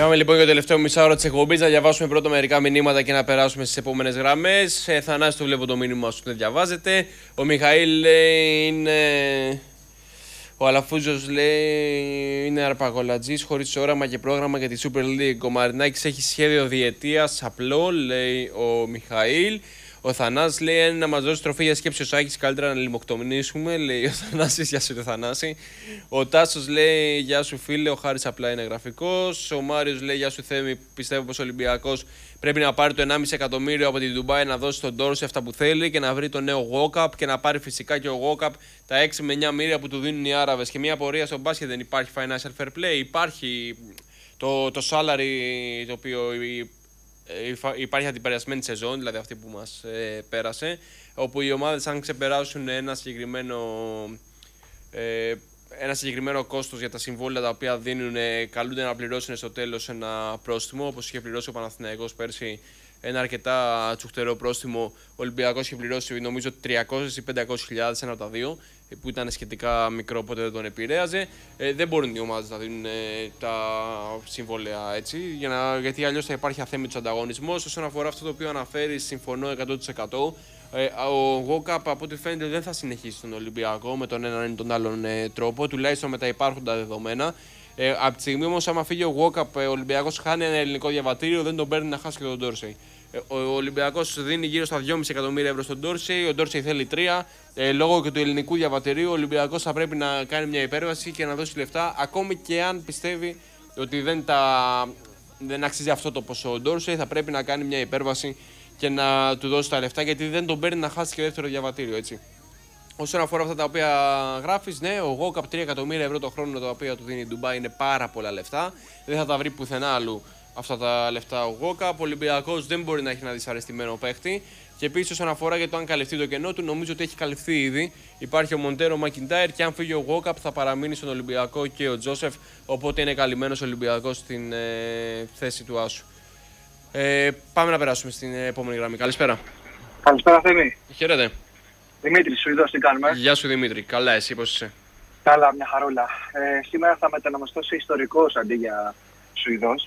Πάμε λοιπόν για το τελευταίο μισάωρο της εκπομπής να διαβάσουμε πρώτα μερικά μηνύματα και να περάσουμε στις επόμενες γραμμές. Θανάση, το βλέπω το μήνυμα σου, δεν διαβάζετε. Ο Μιχαήλ λέει είναι. Ο Αλαφούζος λέει είναι αρπαγολατζής χωρίς όραμα και πρόγραμμα για τη Super League. Ο Μαρινάκης έχει σχέδιο διετίας απλό, λέει ο Μιχαήλ. Ο Θανάσης λέει να μας δώσει τροφή για σκέψη ο Σάκης, καλύτερα να λιμοκτομνήσουμε, λέει ο Θανάσης. Γεια σου, Θανάση. Ο Τάσος λέει γεια σου, φίλε. Ο Χάρης απλά είναι γραφικός. Ο Μάριος λέει γεια σου, Θέμη. Πιστεύω πως ο Ολυμπιακός πρέπει να πάρει το 1,5 εκατομμύριο από την Ντουμπάι, να δώσει στον Ντόρση αυτά που θέλει και να βρει το νέο Γόκαπ και να πάρει φυσικά και ο Γόκαπ τα 6 με 9 μοίρια που του δίνουν οι Άραβες. Και μια πορεία στο μπάσκετ δεν υπάρχει financial fair play. Υπάρχει το salary το οποίο υπάρχει από την περασμένη σεζόν, δηλαδή αυτή που μας πέρασε, όπου οι ομάδες αν ξεπεράσουν ένα συγκεκριμένο κόστος για τα συμβόλαια τα οποία δίνουν, καλούνται να πληρώσουν στο τέλος ένα πρόστιμο, όπως είχε πληρώσει ο Παναθηναϊκός πέρσι ένα αρκετά τσουχτερό πρόστιμο. Ο Ολυμπιακός είχε πληρώσει νομίζω 300 ή 500.000, ένα από τα δύο, που ήταν σχετικά μικρό, οπότε δεν τον επηρέαζε. Δεν μπορούν οι ομάδες να δίνουν τα συμβόλαια έτσι, γιατί αλλιώς θα υπάρχει αθέμητος ανταγωνισμός. Όσον αφορά αυτό το οποίο αναφέρει, συμφωνώ 100%. Ο Γόκαπ από ό,τι φαίνεται δεν θα συνεχίσει στον Ολυμπιακό με τον έναν ή τον άλλον τρόπο, τουλάχιστον με τα υπάρχοντα δεδομένα. Από τη στιγμή όμως, άμα φύγει ο Γόκαπ, ο Ολυμπιακός χάνει ένα ελληνικό διαβατήριο, δεν τον παίρνει να χάσει και τον Ντόρσεϊ. Ο Ολυμπιακός δίνει γύρω στα 2,5 εκατομμύρια ευρώ στον Ντόρσεϊ, ο Ντόρσεϊ θέλει 3. Λόγω και του ελληνικού διαβατηρίου, ο Ολυμπιακός θα πρέπει να κάνει μια υπέρβαση και να δώσει λεφτά, ακόμη και αν πιστεύει ότι δεν αξίζει αυτό το ποσό. Ο Ντόρσεϊ θα πρέπει να κάνει μια υπέρβαση και να του δώσει τα λεφτά, γιατί δεν τον παίρνει να χάσει και δεύτερο διαβατήριο, έτσι. Όσον αφορά αυτά τα οποία γράφεις, ναι, ο Γόκαπ 3 εκατομμύρια ευρώ το χρόνο τα οποία του δίνει η Ντουμπάι είναι πάρα πολλά λεφτά. Δεν θα τα βρει πουθενά άλλου αυτά τα λεφτά ο Γόκαπ. Ο Ολυμπιακός δεν μπορεί να έχει ένα δυσαρεστημένο παίχτη. Και επίσης, όσον αφορά για το αν καλυφθεί το κενό του, νομίζω ότι έχει καλυφθεί ήδη. Υπάρχει ο Μοντέρο Μακιντάιρ και αν φύγει ο Γόκαπ θα παραμείνει στον Ολυμπιακό και ο Τζόσεφ. Οπότε είναι καλυμμένος ο Ολυμπιακός στην θέση του Άσου. Πάμε να περάσουμε στην επόμενη γραμμή. Καλησπέρα. Καλησπέρα, Θέμη. Χαίρετε. Δημήτρη, Σουηδός, τι κάνουμε? Γεια σου, Δημήτρη. Καλά, εσύ πώς είσαι? Καλά, μια χαρούλα. Σήμερα θα μετανομαστώ σε ιστορικός αντί για Σουηδός.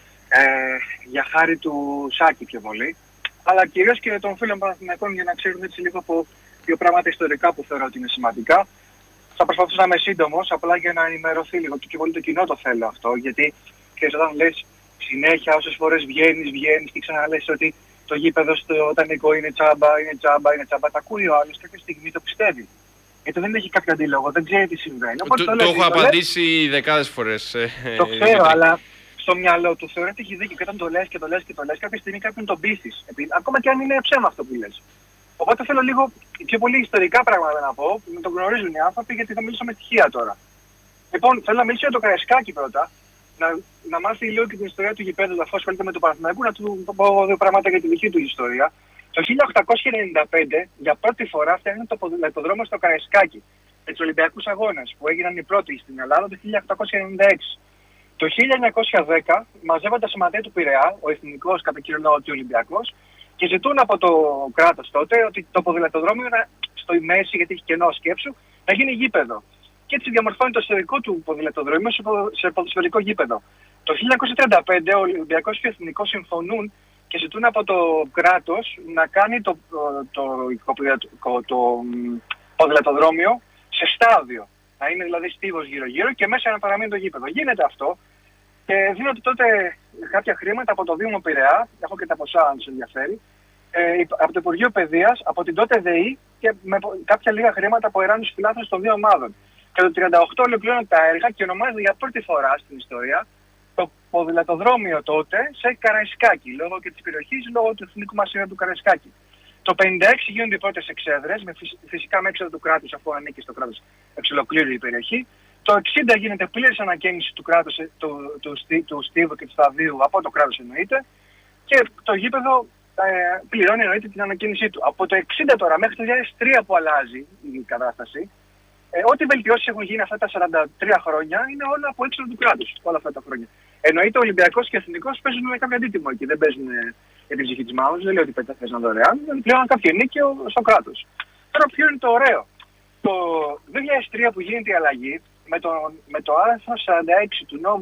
Για χάρη του Σάκη πιο πολύ. Αλλά κυρίως και των φίλων Παναθηναϊκών, για να ξέρουν έτσι λίγο από δύο πράγματα ιστορικά που θεωρώ ότι είναι σημαντικά. Θα προσπαθήσω να είμαι σύντομος, απλά για να ενημερωθεί λίγο και πιο πολύ το κοινό το θέλω αυτό. Γιατί ξέρεις, όταν λες συνέχεια, όσες φορές βγαίνεις και ξαναλες ότι το γήπεδο στο Οτανικό είναι τσάμπα, τα ακούει ο άλλος κάποια στιγμή, το πιστεύει. Γιατί δεν έχει κάποιο αντίλογο, δεν ξέρει τι συμβαίνει. Το έχω απαντήσει δεκάδες φορές. Το ξέρω, αλλά στο μυαλό του θεωρεί ότι έχει δίκιο. Και όταν το λες, κάποια στιγμή κάποιον τον πείθεις. Ακόμα και αν είναι ψέμα αυτό που λες. Οπότε θέλω λίγο πιο πολύ ιστορικά πράγματα να πω, να το γνωρίζουν οι άνθρωποι, γιατί θα μιλήσω με στοιχεία τώρα. Λοιπόν, θέλω να μιλήσω για το Καραϊσκάκι πρώτα. Να μάθει λίγο και την ιστορία του γηπέδου, αφού ασχολείται με το Παναθηναϊκό, να του πω δύο πράγματα για τη δική του ιστορία. Το 1895 για πρώτη φορά φτιάχνει το ποδηλατοδρόμιο στο Καραϊσκάκι με τους Ολυμπιακούς Αγώνες που έγιναν οι πρώτοι στην Ελλάδα το 1896. Το 1910 μαζεύονται τα σωματεία του Πειραιά, ο εθνικός κατά κύριο λόγο και ο Ολυμπιακός, και ζητούν από το κράτος τότε ότι το ποδηλατοδρόμιο στο μέση, γιατί έχει κενό σκέψου, να γίνει γήπεδο. Και έτσι διαμορφώνει το εσωτερικό του ποδηλατοδρόμιο σε ποδοσφαιρικό γήπεδο. Το 1935 ο Ολυμπιακός και ο Εθνικός συμφωνούν και ζητούν από το κράτος να κάνει το ποδηλατοδρόμιο σε στάδιο. Να είναι δηλαδή στίβος γύρω-γύρω και μέσα να παραμείνει το γήπεδο. Γίνεται αυτό και δίνονται τότε κάποια χρήματα από το Δήμο Πειραιά, έχω και τα ποσά αν σας ενδιαφέρει, από το Υπουργείο Παιδείας, από την τότε ΔΕΗ και με κάποια λίγα χρήματα από εράνους φιλάθλους των δύο ομάδων. Και το 1938 ολοκληρώνουν τα έργα και ονομάζεται για πρώτη φορά στην ιστορία το ποδηλατοδρόμιο τότε σε Καραϊσκάκι, λόγω και της περιοχής, λόγω του εθνικού μας του Καραϊσκάκι. Το 1956 γίνονται οι πρώτες εξέδρες, φυσικά με έξοδο του κράτους, αφού ανήκει στο κράτος εξ ολοκλήρου η περιοχή. Το 1960 γίνεται πλήρης ανακαίνιση του κράτους, του στίβου και του σταδίου, από το κράτος εννοείται, και το γήπεδο πληρώνει εννοείται την ανακαίνισή του. Από το 1960 τώρα μέχρι το 2003 που αλλάζει η κατάσταση, ό,τι βελτιώσεις έχουν γίνει αυτά τα 43 χρόνια είναι όλα από έξοδο του κράτους, όλα αυτά τα χρόνια. Εννοείται ο Ολυμπιακός και ο Εθνικός παίζουν με κάποιο αντίτιμο εκεί, δεν παίζουν για την ψυχή της μάχης, δεν λέω ότι παίζουν δωρεάν, πλέον κάποιο νίκιο στο κράτος. Τώρα ποιο είναι το ωραίο? Το 2003 που γίνεται η αλλαγή, με το άρθρο 46 του νόμου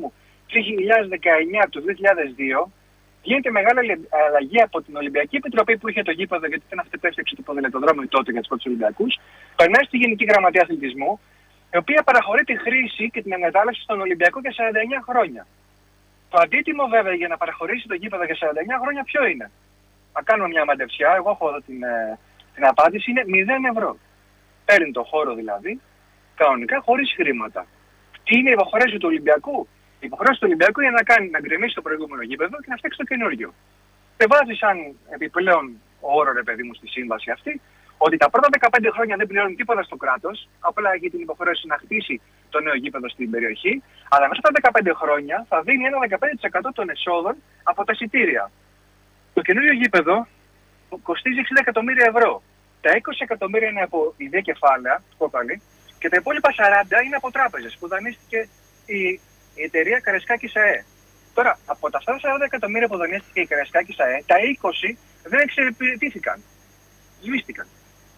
2019 του 2002 γίνεται μεγάλη αλλαγή από την Ολυμπιακή Επιτροπή που είχε το γήπεδο, γιατί ήταν αυτή που έφτιαξε το ποδηλατοδρόμιο τότε για τους πρώτους Ολυμπιακούς. Περνάει στη Γενική Γραμματεία Αθλητισμού, η οποία παραχωρεί τη χρήση και την εγκατάλειψη στον Ολυμπιακό για 49 χρόνια. Το αντίτιμο βέβαια για να παραχωρήσει το γήπεδο για 49 χρόνια ποιο είναι? Να κάνουμε μια μαντευσιά, εγώ έχω εδώ την απάντηση, είναι 0 ευρώ. Παίρνει το χώρο δηλαδή, κανονικά χωρίς χρήματα. Τι είναι η υποχρέωση του Ολυμπιακού? Η υποχρέωση του Ολυμπιακού είναι να γκρεμίσει το προηγούμενο γήπεδο και να φτιάξει το καινούργιο. Και βάζει σαν επιπλέον όρο, ρε παιδί μου, στη σύμβαση αυτή, ότι τα πρώτα 15 χρόνια δεν πληρώνει τίποτα στο κράτος, απλά έχει την υποχρέωση να χτίσει το νέο γήπεδο στην περιοχή, αλλά μέσα στα 15 χρόνια θα δίνει ένα 15% των εσόδων από τα εισιτήρια. Το καινούριο γήπεδο κοστίζει 60 εκατομμύρια ευρώ. Τα 20 εκατομμύρια είναι από ιδέα κεφάλαια, κόκαλη, και τα υπόλοιπα 40 είναι από τράπεζες που δανείστηκε η εταιρεία Καραϊσκάκης ΑΕ. Τώρα, από τα 40 εκατομμύρια που δανείστηκε η Καραϊσκάκης ΑΕ, τα 20 δεν εξυπηρετήθηκαν. Σβήστηκαν.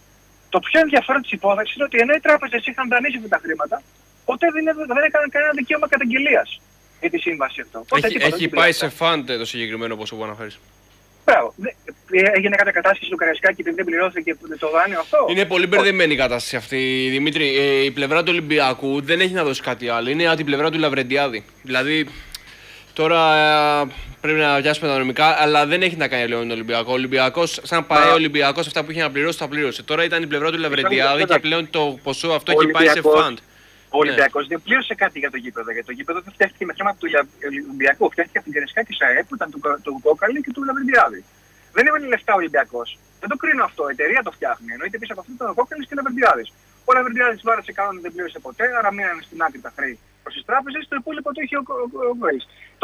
Το πιο ενδιαφέρον της υπόθεσης είναι ότι ενώ οι τράπεζες είχαν δανείσει αυτά τα χρήματα, ποτέ δεν έκαναν κανένα δικαίωμα καταγγελίας για τη σύμβαση αυτό. Έχει πάει σε φαντ το συγκεκριμένο ποσό που αναφέρεις. Μπράβο. Έγινε κατακατάσχεση του Καραϊσκάκη επειδή δεν πληρώθηκε το δάνειο αυτό? Είναι πολύ μπερδεμένη η κατάσταση αυτή, Δημήτρη. Η πλευρά του Ολυμπιακού δεν έχει να δώσει κάτι άλλο. Είναι από την πλευρά του Λαβρεντιάδη. Δηλαδή, τώρα πρέπει να πιάσουμε τα νομικά, αλλά δεν έχει να κάνει λίγο με τον Ολυμπιακό. Ο Ολυμπιακός, σαν πάει ο Ολυμπιακός, αυτά που είχε να πληρώσει, τα πλήρωσε. Τώρα ήταν η πλευρά του Λαβρεντιάδη και πλέον το ποσό αυτό έχει πάει σε φαντ. Ο Ολυμπιακός δεν πλήρωσε κάτι για το γήπεδο. Γιατί το γήπεδο δεν φτιάχτηκε με χρήματα του Ολυμπιακού. Φτιάχτηκε από την Καραϊσκάκης ΑΕ που ήταν του Κόκαλη και του Λαβρεντιάδη. Δεν έβαλε λεφτά ο Ολυμπιακός. Δεν το κρίνω αυτό. Η εταιρεία το φτιάχνει. Εννοείται πίσω από αυτό ήταν ο Κόκαλης και ο Λαβρεντιάδης. Ο Λαβρεντιάδης βάρασε κανόνα, δεν πλήρωσε ποτέ, άρα μείνανε στην άκρη τα χρέη προς τις τράπεζες. Το υπόλοιπο το είχε ο Κόκαλης.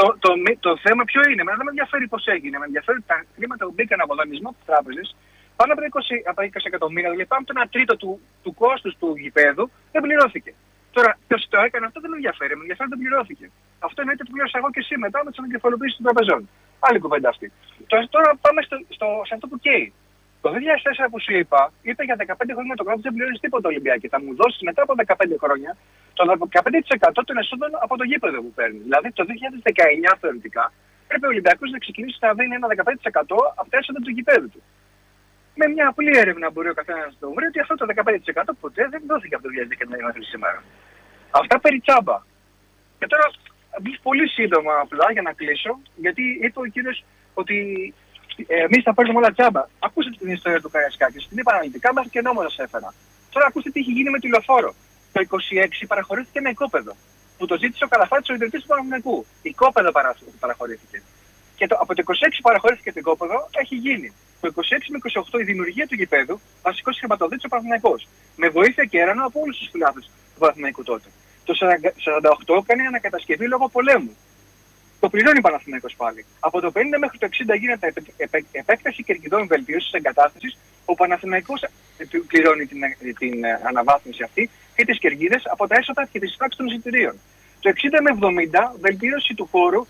Το θέμα ποιο είναι? Εμένα δεν με ενδιαφέρει πώς έγινε. Με ενδιαφέρει τα χρήματα που μπήκαν από δανεισμό από τις τράπεζες. Πάνω από 20 εκατομμύρια, δηλαδή πάνω από το 1 τρίτο του κόστους του γηπέδου δεν πληρώθηκε. Τώρα, ποιος το έκανε αυτό δεν με ενδιαφέρει. Με ενδιαφέρει δεν πληρώθηκε. Αυτό εννοείται ότι πλήρωσα εγώ και εσύ μετά με τις ανακεφαλοποιήσεις των τραπεζών. Άλλη κουβέντα αυτή. Τώρα πάμε σε αυτό που καίει. Το 2004 που σου είπε για 15 χρόνια το κράτος δεν πληρώνει τίποτα Ολυμπιακή. Θα μου δώσει μετά από 15 χρόνια το 15% των εσόδων από το γήπεδο που παίρνει. Δηλαδή το 2019 θεωρητικά πρέπει ο Ολυμπιακός να ξεκινήσει να δίνει ένα 15% από τα έσοδα του γηπέδου του. Με μια απλή έρευνα μπορεί ο καθένας να το βρει ότι αυτό το 15% ποτέ δεν δόθηκε από το 2019 μέχρι σήμερα. Αυτά περί τσάμπα. Και τώρα πολύ σύντομα απλά για να κλείσω, γιατί είπε ο κύριος ότι εμείς θα παίρνουμε όλα τσάμπα. Ακούστε την ιστορία του Καραϊσκάκη, την είπα αναλυτικά, μέχρι και νόμο σας έφερα. Τώρα ακούστε τι έχει γίνει με τη Λεωφόρο. Το 26 παραχωρήθηκε ένα οικόπεδο που το ζήτησε ο Καλαφάτης, ο ιδρυτής του Παναθηναϊκού. Οικόπεδο παραχωρήθηκε. Και από το 26 παραχωρήθηκε το οικόπεδο, έχει γίνει το 26 με 28 η δημιουργία του γηπέδου, βασικός χρηματοδότης ο Παναθηναϊκός. Με βοήθεια και έρανο από όλους τους φιλάθλους του Παναθηναϊκού τότε. Το 48 κάνει ανακατασκευή λόγω πολέμου. Το πληρώνει ο Παναθηναϊκός πάλι. Από το 50 μέχρι το 60 γίνεται επέκταση κερκιδών βελτίωσης εγκατάστασης. Ο Παναθηναϊκός πληρώνει την αναβάθμιση αυτή και τις κερκίδες από τα έσοδα και τις εισπράξεις των εισιτηρίων. Το 60 με 70 βελτίωση του χώρου,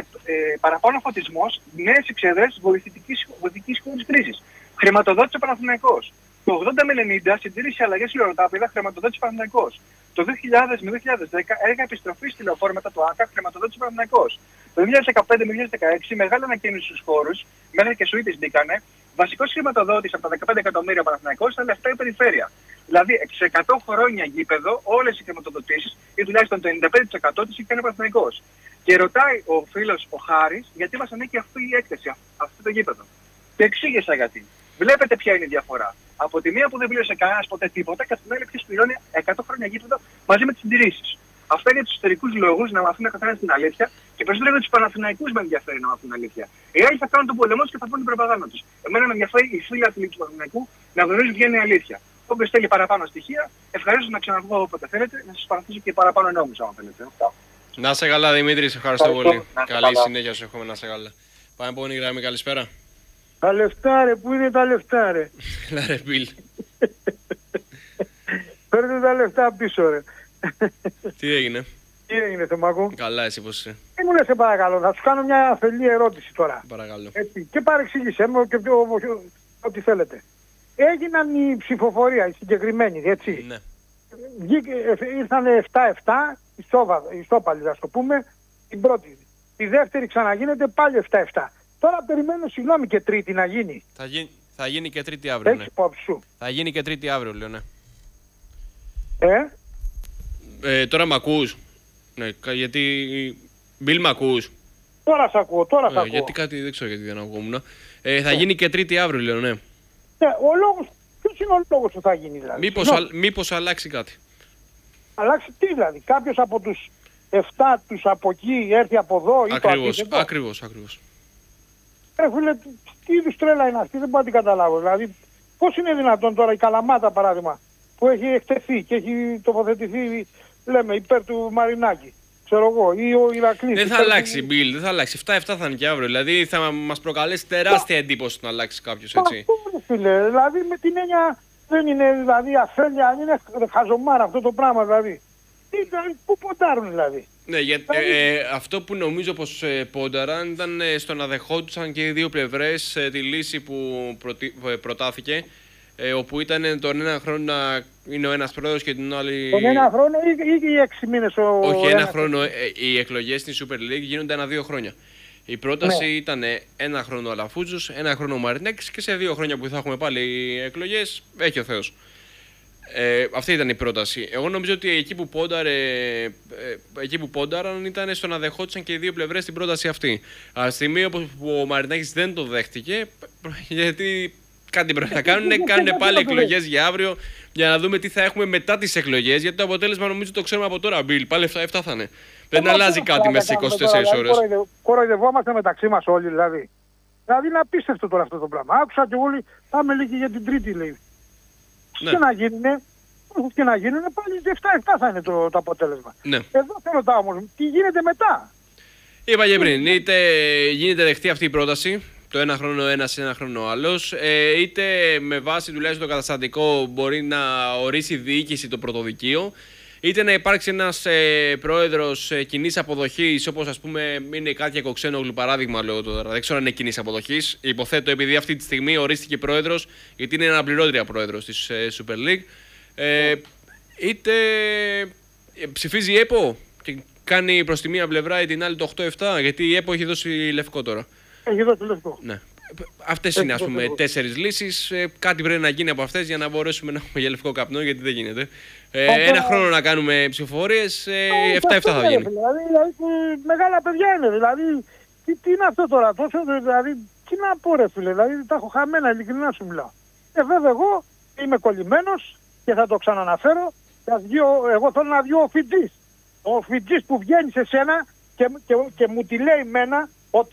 παραπάνω φωτισμός, νέες εξέδρες βοηθητικής χώρης κρίσης. Χρηματοδότησε ο Παναθηναϊκός. Το 80 με 90 συντήρηση αλλαγές λιωροτάπηδα, χρηματοδότησε ο Παναθηναϊκός. Το 2000 με 2010 έργα επιστροφής στη Λεωφόρο μετά το ΆΚΑ, χρηματοδότησε ο Παναθηναϊκός. Το 2015 με 2016 μεγάλη ανακαίνιση στους χώρους, μέχρι και σουίτες μπήκανε. Βασικός χρηματοδότης από τα 15 εκατομμύρια Παναθηναϊκός ήταν λεφτά η περιφέρεια. Δηλαδή, σε 100 χρόνια γήπεδο, όλες οι χρηματοδοτήσεις ή τουλάχιστον το 95% της είχε κάνει ο Παναθηναϊκός. Και ρωτάει ο φίλος ο Χάρης γιατί μας ανήκει αυτή η έκθεση, αυτό το γήπεδο. Και εξήγησα γιατί. Βλέπετε ποια είναι η διαφορά. Από τη μία που δεν πλήρωσε κανένας ποτέ τίποτα και από την άλλη ποιος πληρώνει 100 χρόνια γήπεδο μαζί με τις συντηρήσεις. Αυτά είναι για τους ιστορικούς λόγους να μαθούν ο καθένας την αλήθεια και περισσότερο για τους Παναθηναϊκούς με ενδιαφέρει να μαθούν την αλήθεια. Οι άλλοι θα κάνουν τον πολεμό τους και θα πούν την προπαγάνδα τους. Εμένα με ενδιαφέρει οι φίλοι αθλητικοί του Παναθηναϊκού να γνωρίζουν ποια είναι η αλήθεια. Όποιος θέλει παραπάνω στοιχεία, ευχαρίστω να ξαναβγώ όποτε θέλετε, να σας παραθέσω και παραπάνω νόμους αν θέλετε. Να σε καλά, Δημήτρη, σε ευχαριστώ πολύ. Καλή συνέχεια σου εύχομαι, να σε καλά. Πάμε επόμενη γραμμή, καλησπέρα. Τα λεφτά ρε, πού είναι τα λεφτά ρε? Έλα ρε Μπιλ. Παίρνετε τα λεφτά πίσω ρε. Τι έγινε? Τι έγινε Θωμάκο? Καλά, εσύ πώς είσαι? Τι μου λες σε παρακαλώ, θα σου κάνω μια αφελή ερώτηση τώρα. Παρακαλώ. Έτσι, και παρεξήγησέ μου και ό,τι θέλετε. Έγιναν οι ψηφοφορία, οι συγκεκριμένοι, έτσι. Ναι. Ήρθανε 7-7, ιστόπαλοι ας το πούμε, την πρώτη. Τη δεύτερη ξαναγίνεται πάλι 7-7. Τώρα περιμένω, συγγνώμη, και τρίτη να γίνει. Θα γίνει και τρίτη αύριο, ναι. Έχεις υπόψη σου. Θα γίνει και τρίτη αύριο, λέω, ναι. Ε? Τώρα μ' ακούς? Ναι, γιατί... Μπιλ, μ' ακούς? Τώρα σ' ακούω, τώρα σ' ακούω. Γιατί κάτι δεν ξέρω γιατί δεν ακούμουν. Θα γίνει και τρίτη αύριο, λέω, ναι. Ο λόγος, ποιος είναι ο λόγος που θα γίνει δηλαδή? Μήπως αλλάξει κάτι. Αλλάξει τι δηλαδή? Κάποιος από τους 7 τους από εκεί έρθει από εδώ ή το αντίθετο? Ακριβώς. Φίλε, τι είδους τρέλα είναι αυτή, δεν μπορώ να την καταλάβω. Δηλαδή, πώς είναι δυνατόν τώρα η Καλαμάτα, παράδειγμα, που έχει εκτεθεί και έχει τοποθετηθεί, λέμε, υπέρ του Μαρινάκη, ξέρω εγώ, ή ο Ηρακλής. Δεν θα αλλάξει, Μπιλ, δεν θα αλλάξει. 7-7 θα είναι και αύριο. Δηλαδή θα μας προκαλέσει τεράστια εντύπωση να αλλάξει κάποιος, έτσι. Αυτό, φίλε, δηλαδή με την έννοια δεν είναι δηλαδή αφέλεια, είναι χαζομάρα αυτό το πράγμα δηλαδή. Πού ποντάρουν δηλαδή? Ναι, γιατί αυτό που νομίζω πως πόνταραν ήταν στο να δεχόντουσαν και οι δύο πλευρές τη λύση που προτάθηκε, όπου ήταν τον ένα χρόνο να είναι ο ένας πρόεδρος και την άλλη... Τον ένα χρόνο ή 6 μήνες Όχι, ένα χρόνο. Οι εκλογές στην Super League γίνονται 1-2 χρόνια. Η πρόταση ήταν ένα χρόνο ο Αλαφούτζος, ένα χρόνο ο Μαρινάκης και σε 2 χρόνια που θα έχουμε πάλι οι εκλογές, έχει ο Θεός. Αυτή ήταν η πρόταση. Εγώ νομίζω ότι εκεί που πόνταραν ήταν στο να δεχόντουσαν και οι δύο πλευρές την πρόταση αυτή. Από τη στιγμή όπου ο Μαρινάκης δεν το δέχτηκε, γιατί κάτι πρέπει να κάνουν πάλι εκλογές για αύριο για να δούμε τι θα έχουμε μετά τις εκλογές. Γιατί το αποτέλεσμα νομίζω το ξέρουμε από τώρα, Μπιλ. Πάλι 7-7 θα είναι. Δεν αλλάζει κάτι μέσα σε 24 ώρες. Κοροϊδευόμαστε μεταξύ μας όλοι δηλαδή. Δηλαδή είναι απίστευτο τώρα αυτό το πράγμα. Άκουσα και όλοι, πάμε λίγοι για την Τρίτη, λέει. Ναι. Και να γίνουνε, όσο και να γίνουνε, πάλι 7-7 θα είναι το αποτέλεσμα. Ναι. Εδώ θέλω τα όμως, τι γίνεται μετά? Είπα και πριν, είτε γίνεται δεχτή αυτή η πρόταση, το ένα χρόνο ένας, ένα χρόνο άλλος, είτε με βάση τουλάχιστον το καταστατικό μπορεί να ορίσει η διοίκηση το πρωτοδικείο, είτε να υπάρξει ένας πρόεδρος κοινής αποδοχής, όπως ας πούμε είναι η Κάτια Κοξένογλου, παράδειγμα λέω τώρα, δεν ξέρω αν είναι κοινής αποδοχής. Υποθέτω επειδή αυτή τη στιγμή ορίστηκε πρόεδρος, γιατί είναι αναπληρώτρια πρόεδρος της Super League, είτε ψηφίζει η ΕΠΟ και κάνει προς τη μία πλευρά ή την άλλη το 8-7, γιατί η ΕΠΟ έχει δώσει λευκό τώρα. Έχει δώσει λευκό. Ναι. Αυτές είναι, ας πούμε, 4 λύσεις. Κάτι πρέπει να γίνει από αυτές για να μπορέσουμε να έχουμε για λευκό καπνό, γιατί δεν γίνεται. Ένα χρόνο να κάνουμε ψηφοφορίες, 7-7 θα γίνει. Δηλαδή, μεγάλα παιδιά είναι. Δηλαδή, τι είναι αυτό τώρα, τόσο, δηλαδή, τι να πω ρε φίλε, δηλαδή τα έχω χαμένα, ειλικρινά σου μιλάω. Βέβαια εγώ είμαι κολλημένος και θα το ξαναναφέρω. Εγώ θέλω να βγει ο φοιτής. Ο φοιτής που βγαίνει σε σένα και μου τη λέει εμένα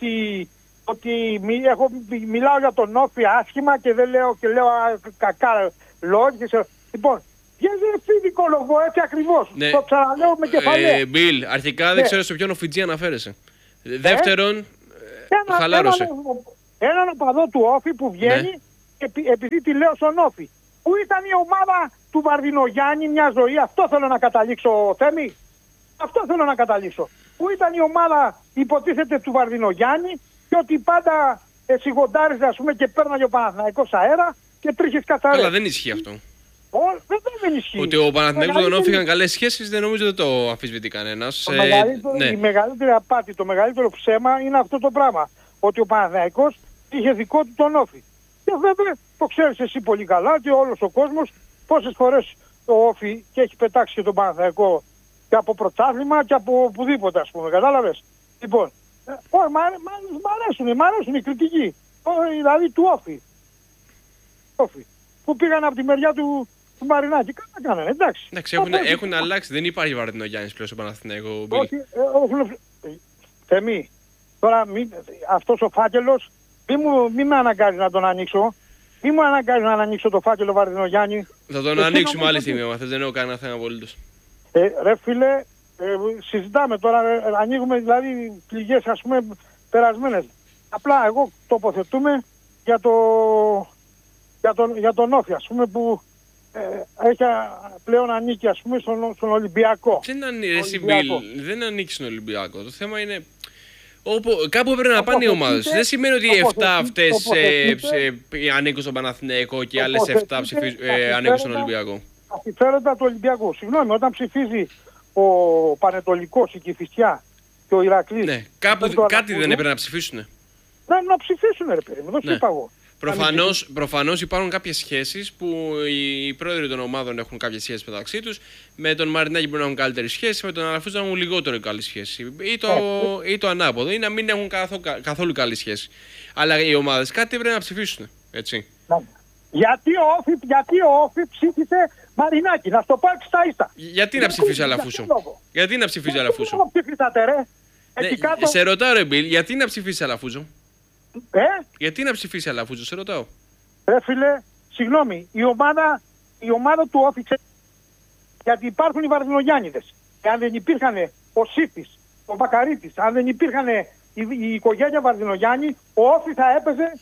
ότι μιλάω για τον Όφη άσχημα και δεν λέω και λέω κακά λόγια. Λοιπόν, βγαίνει φοιτικόλογο έτσι ακριβώς. Ναι. Το ξαναλέω με κεφαλαία. Μπιλ, αρχικά δεν ξέρω σε ποιον οφιτζή αναφέρεσαι. Δεύτερον, χαλάρωσε. Έναν οπαδό του Όφη που βγαίνει, επειδή τη λέω στον Όφη. Πού ήταν η ομάδα του Βαρδινογιάννη μια ζωή, αυτό θέλω να καταλήξω, Θέμη. Αυτό θέλω να καταλήξω. Πού ήταν η ομάδα, υποτίθεται, του Βαρδινογιάννη και ότι πάντα σιγοντάριζε, ας πούμε, και πέρναγε ο Παναθηναϊκός αέρα και τρίχες καθαρές. Αλλά δεν ισχύει αυτό. Δεν ισχύει. Ότι ο Παναθηναϊκός και τον Όφη είχαν καλές σχέσεις, δεν νομίζω ότι το αμφισβητεί κανένας. Η μεγαλύτερη απάτη, το μεγαλύτερο ψέμα είναι αυτό το πράγμα. Ότι ο Παναθηναϊκός είχε δικό του τον Όφη. Και βέβαια το ξέρεις εσύ πολύ καλά ότι όλος ο κόσμος πόσες φορές το Όφη και έχει πετάξει και τον Παναθηναϊκό και από πρωτάθλημα και από οπουδήποτε, ας πούμε, κατάλαβες. Λοιπόν, μ' αρέσουν οι κριτικοί, δηλαδή του Όφη. Που πήγαν από τη μεριά του Μαρινάκη. Καλά κάνανε, εντάξει. Έχουν αλλάξει, δεν υπάρχει Βαρδινογιάννης πλέον στο Παναθηναϊκό. Όχι, Θεμή, τώρα αυτός ο φάκελος μη με αναγκάζει να τον ανοίξω. Μη μου αναγκάζει να ανοίξω το φάκελο Βαρδινογιάννη. Θα τον ανοίξουμε άλλη στιγμή, αν θες, δεν έχω κανένα θέμα απολύτως. Ρε φίλε, συζητάμε τώρα, ανοίγουμε δηλαδή πληγές, ας πούμε, περασμένες. Απλά εγώ τοποθετούμε για τον Όφη, ας πούμε, που έχει πλέον ανήκει, ας πούμε, στον Ολυμπιακό. Δεν ανήκει στον Ολυμπιακό. Το θέμα είναι κάπου πρέπει να πάνε οι ομάδες. Δεν σημαίνει ότι οι 7 αυτές ανήκουν στον Παναθηναϊκό και οι άλλες 7 ανήκουν στον Ολυμπιακό. Συμφέροντα του Ολυμπιακού. Συγγνώμη, όταν ψηφίζει ο Πανετολικός, η Κηφισιά και ο Ηρακλής. Ναι, κάπου κάτι δεν έπρεπε να ψηφίσουνε. Να ψηφίσουν, ρε παιδί μου, δεν σου είπα εγώ. Προφανώς υπάρχουν κάποιες σχέσεις που οι πρόεδροι των ομάδων έχουν κάποιες σχέσεις μεταξύ τους. Με τον Μαρινάκη μπορεί να έχουν καλύτερη σχέση, με τον Αλαφούζο να έχουν λιγότερο καλή σχέση. Ή το ανάποδο, ή να μην έχουν καθόλου καλή σχέση. Αλλά οι ομάδες κάτι έπρεπε να ψηφίσουν. Έτσι. Γιατί ο Όφη ψήφισε Μαρινάκη, να στο πάρει στα ίσα. Γιατί να ψηφίσει Αλαφούζο. Γιατί να ψηφίσει Αλαφούζο. Σε ρωτάω, ρε Μπιλ, γιατί να ψηφίσει Αλαφούζο. Γιατί να ψηφίσει Αλαφούζο, σε ρωτάω. Ρε φίλε, συγγνώμη, η ομάδα του Όφη, γιατί υπάρχουν οι Βαρδινογιάννηδες. Και αν δεν υπήρχαν ο Σίφης, ο Μπακαρίτης, αν δεν υπήρχαν η οικογένεια Βαρδινογιάννη, ο Όφη θα έπαιζε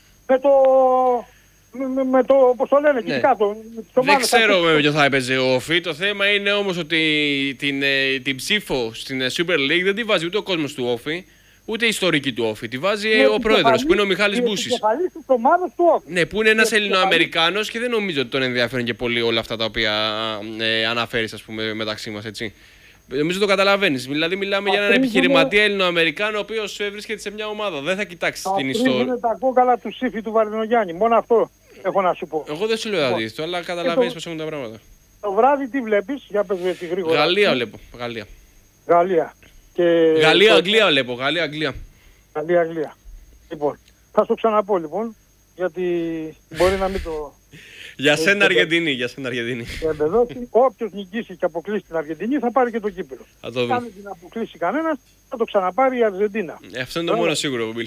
με το πώς το λένε, ναι. κάτω. Δεν ξέρω με ποιο θα έπαιζε ο Όφη. Το θέμα είναι όμως ότι την ψήφο στην Super League δεν τη βάζει ούτε ο κόσμος του Όφη, ούτε η ιστορική του Όφη. Τη βάζει ο πρόεδρος που είναι ο Μιχάλης Μπούσης. Ναι, που είναι ένας Ελληνοαμερικάνος και δεν νομίζω ότι τον ενδιαφέρουν και πολύ όλα αυτά τα οποία αναφέρεις, ας πούμε, μεταξύ μας, έτσι. Νομίζω το καταλαβαίνεις. Δηλαδή, μιλάμε για έναν επιχειρηματία Ελληνοαμερικάνο, ο οποίος βρίσκεται σε μια ομάδα. Δεν θα κοιτάξει την ιστορία. Είναι τα κόκαλα του Σύφη του Βαρδινογιάννη. Μόνο αυτό έχω να σου πω. Εγώ δεν σου λέω αντίθετο, αλλά καταλαβαίνεις πώς έχουν τα πράγματα. Το βράδυ τι βλέπεις, για πες τη γρήγορα. Γαλλία βλέπω. Γαλλία. Αγγλία βλέπω. Αγγλία. Λοιπόν, θα σου ξαναπώ λοιπόν, γιατί μπορεί να μην το... Για σένα Αργεντινή. Όποιος νικήσει και αποκλείσει την Αργεντινή θα πάρει και το κύπελλο. Θα το δούμε. Αν δεν αποκλείσει κανένας θα το ξαναπάρει η Αργεντίνα. Αυτό είναι το μόνο σίγουρο, Μπιλ.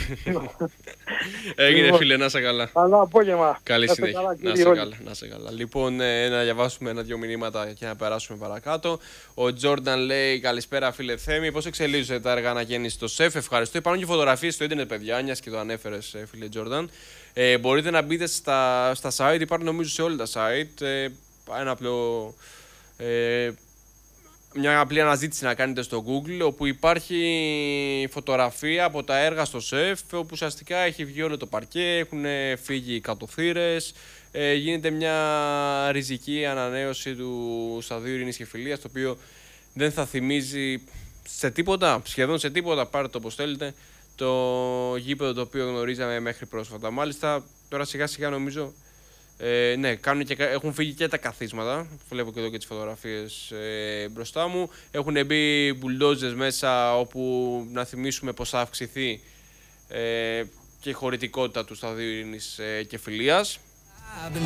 Έγινε φίλε, να είσαι καλά. Καλό απόγευμα. Καλή συνέχεια. Να είσαι καλά. Λοιπόν, να διαβάσουμε ένα-δυο μηνύματα και να περάσουμε παρακάτω. Ο Τζόρνταν λέει: καλησπέρα, φίλε Θέμη. Πώς εξελίσσονται τα έργα αναγέννηση στο ΣΕΦ? Ευχαριστώ. Υπάρχουν και φωτογραφίες στο ίντερνετ, παιδιά, μιας και το ανέφερες, φίλε Τζόρνταν. Μπορείτε να μπείτε στα site, υπάρχουν νομίζω σε όλα τα site. Ένα απλό. Μια απλή αναζήτηση να κάνετε στο Google, όπου υπάρχει φωτογραφία από τα έργα στο ΣΕΦ, όπου ουσιαστικά έχει βγει όλο το παρκέ, έχουν φύγει οι κατοθύρες, γίνεται μια ριζική ανανέωση του σταδίου Ειρήνης και Φιλίας, το οποίο δεν θα θυμίζει σε τίποτα, σχεδόν σε τίποτα, πάρτε το όπως θέλετε, το γήπεδο το οποίο γνωρίζαμε μέχρι πρόσφατα. Μάλιστα, τώρα σιγά σιγά νομίζω ναι, έχουν φύγει και τα καθίσματα. Βλέπω και εδώ και τις φωτογραφίες μπροστά μου. Έχουν μπει μπουλντόζες μέσα, όπου να θυμίσουμε πως θα αυξηθεί και η χωρητικότητα του σταδίου Ειρήνης και Φιλίας.